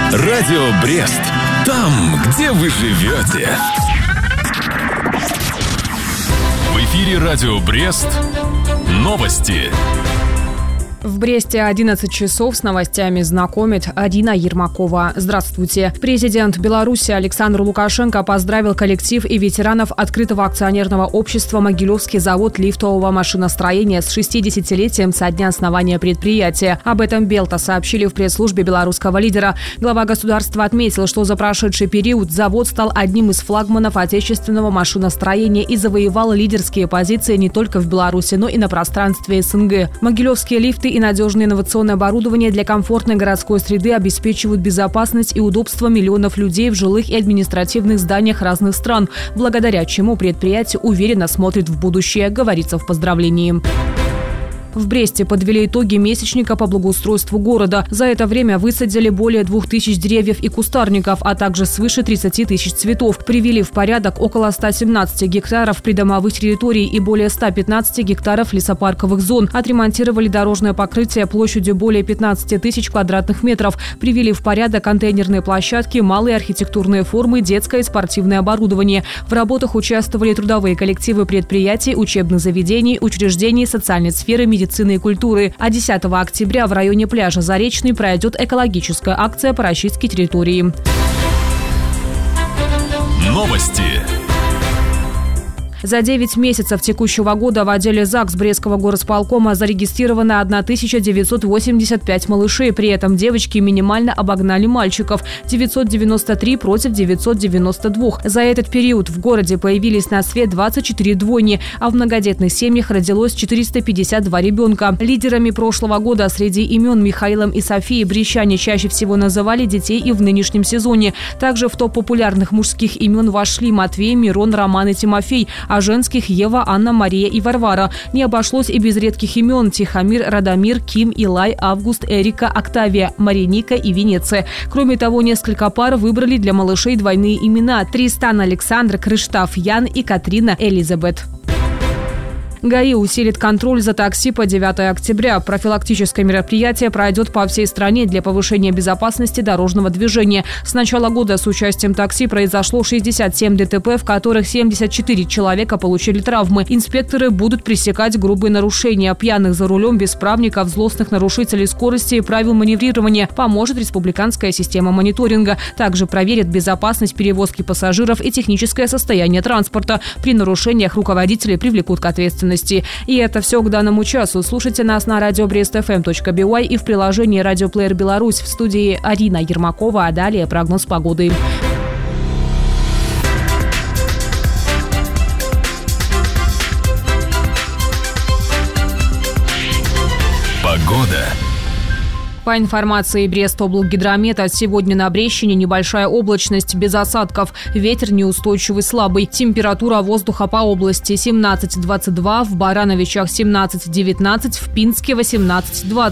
Радио Брест. Там, где вы живете. В эфире Радио Брест. Новости. В Бресте 11 часов с новостями знакомит Арина Ермакова. Здравствуйте. Президент Беларуси Александр Лукашенко поздравил коллектив и ветеранов открытого акционерного общества «Могилевский завод лифтового машиностроения» с 60-летием со дня основания предприятия. Об этом Белта сообщили в пресс-службе белорусского лидера. Глава государства отметил, что за прошедший период завод стал одним из флагманов отечественного машиностроения и завоевал лидерские позиции не только в Беларуси, но и на пространстве СНГ. Могилевские лифты и надежное инновационное оборудование для комфортной городской среды обеспечивают безопасность и удобство миллионов людей в жилых и административных зданиях разных стран, благодаря чему предприятие уверенно смотрит в будущее, говорится в поздравлении. В Бресте подвели итоги месячника по благоустройству города. За это время высадили более 2000 деревьев и кустарников, а также свыше 30 тысяч цветов. Привели в порядок около 117 гектаров придомовых территорий и более 115 гектаров лесопарковых зон. Отремонтировали дорожное покрытие площадью более 15 тысяч квадратных метров. Привели в порядок контейнерные площадки, малые архитектурные формы, детское и спортивное оборудование. В работах участвовали трудовые коллективы предприятий, учебных заведений, учреждений социальной сферы, медицины и культуры. А 10 октября в районе пляжа Заречный пройдет экологическая акция по расчистке территории. Новости. За 9 месяцев текущего года в отделе ЗАГС Брестского горосполкома зарегистрировано 1985 малышей. При этом девочки минимально обогнали мальчиков – 993 против 992. За этот период в городе появились на свет 24 двойни, а в многодетных семьях родилось 452 ребенка. Лидерами прошлого года среди имен Михаилом и Софией брестчане чаще всего называли детей и в нынешнем сезоне. Также в топ популярных мужских имен вошли Матвей, Мирон, Роман и Тимофей, а женских – Ева, Анна, Мария и Варвара. Не обошлось и без редких имен – Тихомир, Радомир, Ким, Илай, Август, Эрика, Октавия, Мариника и Венеция. Кроме того, несколько пар выбрали для малышей двойные имена – Тристан Александр, Крыштаф Ян и Катрина Элизабет. ГАИ усилит контроль за такси по 9 октября. Профилактическое мероприятие пройдет по всей стране для повышения безопасности дорожного движения. С начала года с участием такси произошло 67 ДТП, в которых 74 человека получили травмы. Инспекторы будут пресекать грубые нарушения. Пьяных за рулем, бесправников, злостных нарушителей скорости и правил маневрирования поможет республиканская система мониторинга. Также проверит безопасность перевозки пассажиров и техническое состояние транспорта. При нарушениях руководители привлекут к ответственности. И это все к данному часу. Слушайте нас на radiobrestfm.by и в приложении «Радиоплеер Беларусь». В студии Арина Ермакова, а далее прогноз погоды. Погода. По информации Брестоблгидромета, сегодня на Брестщине небольшая облачность, без осадков. Ветер неустойчивый, слабый. Температура воздуха по области 17-22, в Барановичах 17-19, в Пинске 18-20.